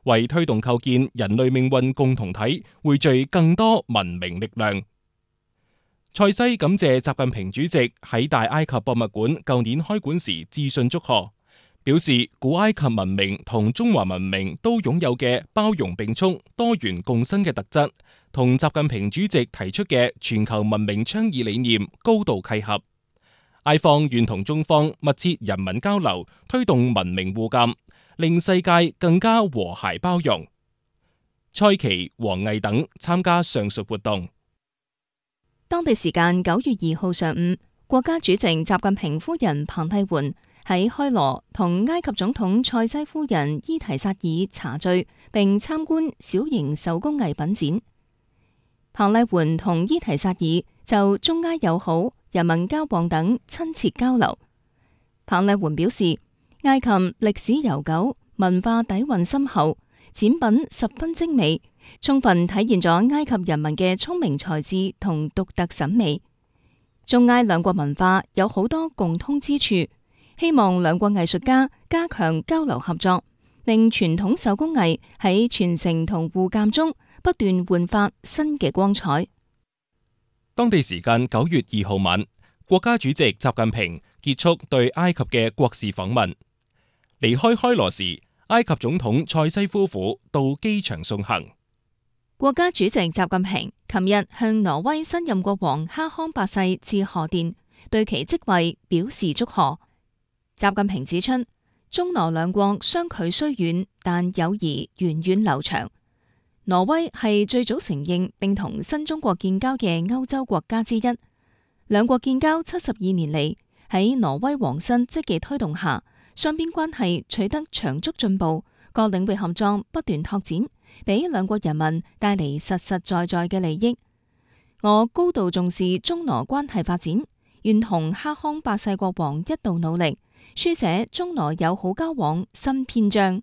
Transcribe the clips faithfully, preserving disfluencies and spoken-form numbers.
為推動構建人類命運共同體，匯聚更多文明力量。塞西感謝習近平主席喺大埃及博物館舊年開館時致信祝賀，表示古埃及文明同中華文明都擁有嘅包容並蓄、多元共生嘅特質，同習近平主席提出嘅全球文明倡議理念高度契合。埃方願同中方密切人民交流，推動文明互鑒，令世界更加和諧包容。蔡奇、王毅等參加上述活動。 當地時間九月二號上午，國家主席習近平夫人彭麗媛喺開羅同埃及總統塞西夫人伊提薩爾茶敘，並參觀小型手工藝品展。彭麗媛同伊提薩爾就中埃友好、人民交往等親切交流。彭麗媛表示，埃及歷史悠久，文化底蘊深厚，展品十分精美，充分體現咗埃及人民嘅聰明才智同獨特審美。中埃兩國文化有好多共通之處，希望兩國藝術家加強交流合作，令傳統手工藝喺傳承同互鑒中不斷煥發新嘅光彩。 當地時間九月二號晚，國家主席習近平結束對埃及嘅國事訪問。離開開羅時，埃及總統塞西夫婦到機場送行。 國家主席習近平琴日向挪威新任國王哈康八世致賀電，對其即位表示祝賀。習近平指出，中挪兩國相距雖遠，但友誼源遠流長。挪威係最早承認並同新中國建交嘅歐洲國家之一。兩國建交七十二年嚟，喺挪威皇室積極推動下，雙邊關係取得長足進步，各領域合作不斷拓展，俾兩國人民帶嚟實實在在嘅利益。我高度重視中挪關係發展，願同哈康八世國王一道努力，書寫中挪友好交往新篇章。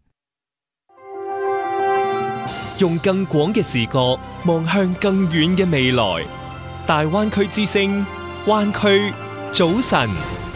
用更廣嘅視角望向更遠嘅未來，大灣區之聲，灣區早晨。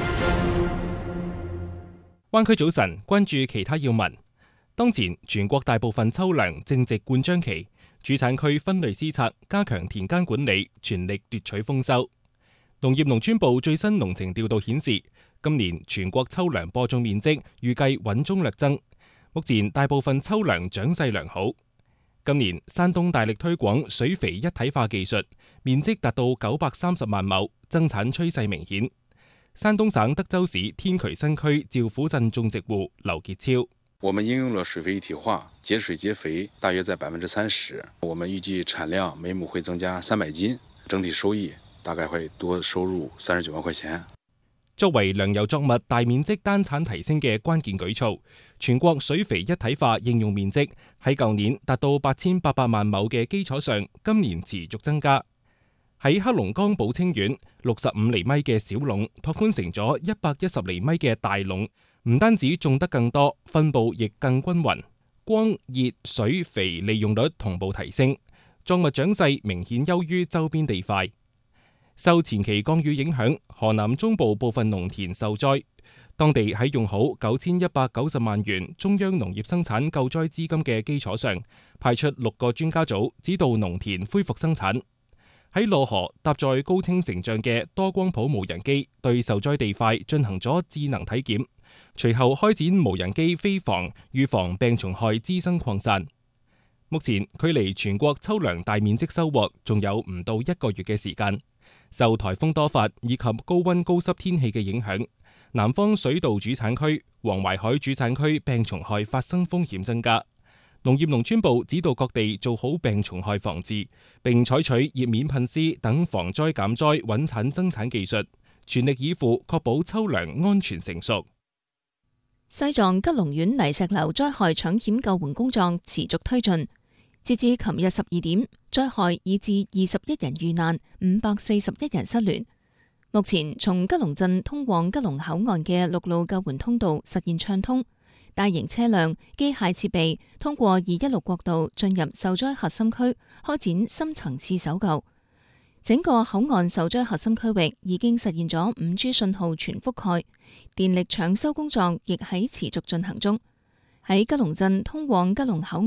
灣區早晨，關注其他要聞。當前全國大部分秋糧正值灌漿期，主產區分類施策，加強田間管理，全力奪取豐收。農業農村部最新農情調度顯示，今年全國秋糧播種面積預計穩中略增。目前大部分秋糧長勢良好。今年山東大力推廣水肥一體化技術，面積達到九百三十萬畝，增產趨勢明顯。山東省德州市天渠新區趙府鎮種植戶劉傑超： 我們應用了水肥一體化，節水節肥，大約在百分之三十。我們預計產量每畝會增加三百斤，整體收益大概會多收入三十九萬塊錢。 作為糧油作物大面積單產提升嘅關鍵舉措，全國水肥一體化應用面積喺舊年達到八千八百萬畝嘅基礎上，今年持續增加。喺黑龍江寶清縣，六十五厘米嘅小壟拓寬成咗一百一十厘米嘅大壟，唔單止種得更多，分佈亦更均勻，光、熱、水、肥利用率同步提升，作物長勢明顯優於周邊地塊。受前期降雨影響，河南中部部分農田受災，當地喺用好九千一百九十萬元中央農業生產救災資金嘅基礎上，派出六個專家組指導農田恢復生產。喺漯河搭載高清成像嘅多光譜無人機對受災地塊進行咗智能體檢，隨後開展無人機飛防，預防病蟲害滋生擴散。目前距離全國秋糧大面積收穫仲有唔到一個月嘅時間。受颱風多發以及高溫高濕天氣嘅影響，南方水稻主產區、黃淮海主產區病蟲害發生風險增加。農業農村部指導各地做好病蟲害防治，並採取葉面噴施等防災減災穩產增產技術，全力以赴確保秋糧安全成熟。 西藏吉隆縣泥石流災害搶險救援工作持續推進。截至琴日十二點，災害已致二十一人遇難，五百四十一人失聯。目前從吉隆鎮通往吉隆口岸嘅陸路救援通道實現暢通，大型車輛、機械設備通過二一六國道進入受災核心區，開展深層次搜救。整個口岸受災核心區域已經實現咗五 G 信號全覆蓋，電力搶修工作亦喺持續進行中。喺吉隆鎮通往吉隆口